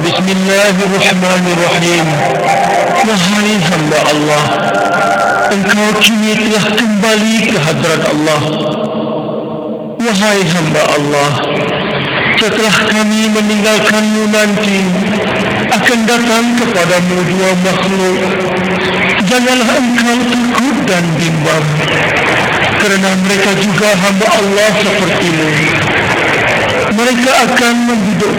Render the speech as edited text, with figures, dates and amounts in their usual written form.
Bismillahirrahmanirrahim. Wahai hamba Allah, engkau kini telah kembali ke hadrat Allah. Wahai hamba Allah, setelah kami meninggalkanmu nanti, akan datang kepadamu dua makhluk. Janganlah engkau takut dan bimbang, kerana mereka juga hamba Allah sepertimu. Mereka akan membidik